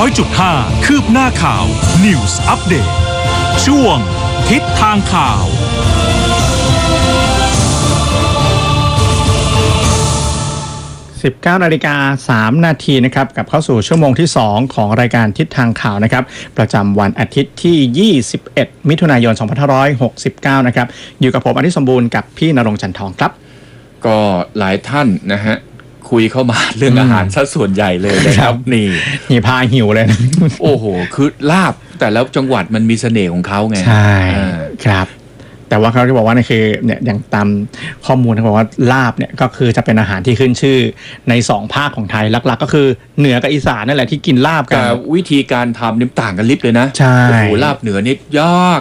100.5 คืบหน้าข่าว News Update ช่วงทิศทางข่าว 19:03 น.นะครับกลับเข้าสู่ชั่วโมงที่2ของรายการทิศทางข่าวนะครับประจำวันอาทิตย์ที่21มิถุนายน2569นะครับอยู่กับผมอธิสมบูรณ์กับพี่ณรงค์จันทองครับก็หลายท่านนะฮะคุยเข้ามาเรื่องอาหารซะส่วนใหญ่เลยนะครับนี่พาหิวเลยนะโอ้โหคือลาบแต่แล้วจังหวัดมันมีเสน่ห์ของเขาไงใช่ครับแต่ว่าเขาที่บอกว่านี่คือเนี่ยอย่างตามข้อมูลเขาบอกว่าลาบเนี่ยก็คือจะเป็นอาหารที่ขึ้นชื่อใน2ภาคของไทยหลักๆก็คือเหนือกับอีสานนั่นแหละที่กินลาบกันแต่วิธีการทำนี่ต่างกันลิบเลยนะใช่โอ้โหลาบเหนือนี่ยาก